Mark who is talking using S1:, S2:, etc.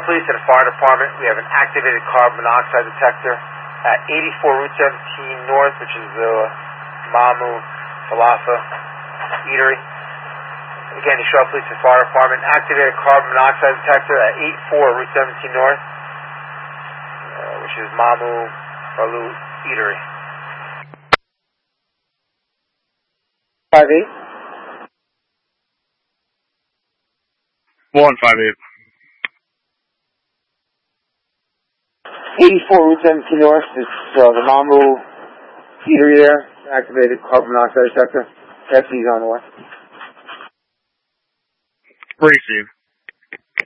S1: Police and the Fire Department. We have an activated carbon monoxide detector at 84 Route 17 North, which is the Mamu Falafel Eatery. Again, the Charlotte Police and Fire Department, activated carbon monoxide detector at 84 Route 17 North, which is Mamu Falu Eatery. 5-8.
S2: 158.
S1: 84 Route 17 North, it's the Mamu Eatery there, activated carbon monoxide detector. FC's on the way.
S2: Receive.